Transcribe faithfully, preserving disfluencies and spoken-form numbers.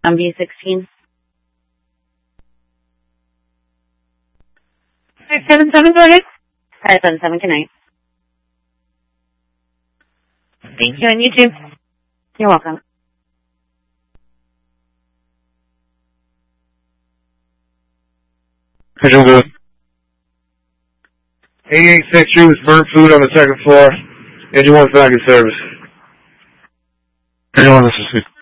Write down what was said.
on B sixteen. five seven seven, go ahead. five seven seven, good night. Thank you, and you too. You're welcome. How you doing? eighty-eight Century was burnt food on the second floor. Anyone flag your service? Anyone, this is